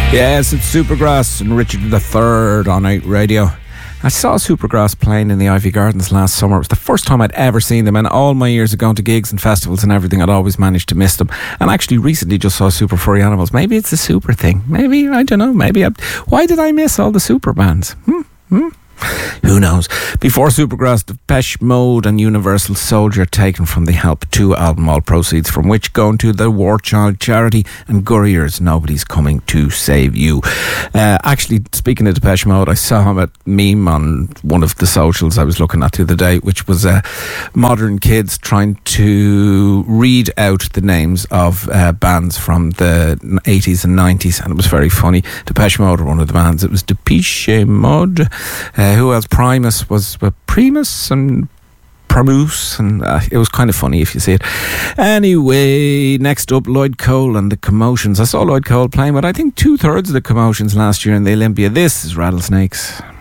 Yes, it's Supergrass and Richard III on 8 Radio. I saw Supergrass playing in the Ivy Gardens last summer. It was the first time I'd ever seen them, and all my years of going to gigs and festivals and everything, I'd always managed to miss them. And actually recently just saw Super Furry Animals. Maybe it's a super thing. Maybe, I don't know, why did I miss all the super bands? Who knows? Before Supergrass, Depeche Mode and Universal Soldier, taken from the Help 2 album, all proceeds from which going to the War Child charity, and Gurriers, Nobody's Coming to Save You. Actually, speaking of Depeche Mode, I saw him at meme on one of the socials I was looking at the other day, which was modern kids trying to read out the names of bands from the 80s and 90s, and it was very funny. Depeche Mode were one of the bands. It was Depeche Mode. Who else? Primus was Primus and Primus, and it was kind of funny if you see it. Anyway, next up, Lloyd Cole and the Commotions. I saw Lloyd Cole playing with, I think, 2/3 of the Commotions last year in the Olympia. This is Rattlesnakes.